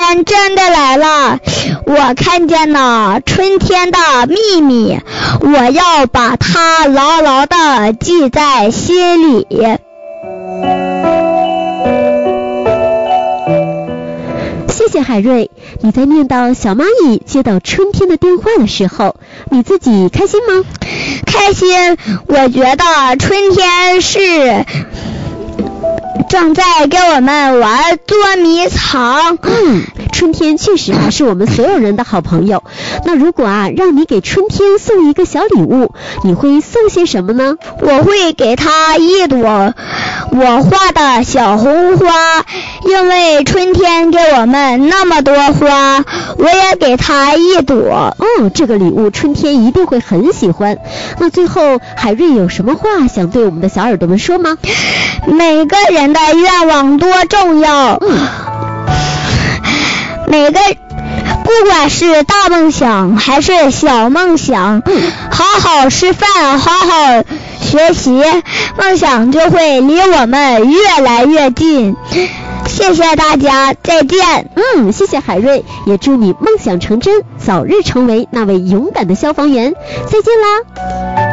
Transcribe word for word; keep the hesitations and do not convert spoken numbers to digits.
天真的来了，我看见了春天的秘密，我要把它牢牢地记在心里。 谢谢海瑞，你在念到小蚂蚁接到春天的电话的时候，你自己开心吗？ 开心，我觉得春天是正在跟我们玩捉迷藏。 嗯，春天确实啊是我们所有人的好朋友。那如果啊让你给春天送一个小礼物，你会送些什么呢？ 我会给他一朵我画的小红花，因为春天给我们那么多花，我也给他一朵。 哦，这个礼物春天一定会很喜欢。那最后海瑞有什么话想对我们的小耳朵们说吗？ 每个人的愿望多重要。嗯，每个不管是大梦想还是小梦想，好好吃饭，好好学习，梦想就会离我们越来越近。谢谢大家，再见。 嗯，谢谢海瑞，也祝你梦想成真，早日成为那位勇敢的消防员。再见啦。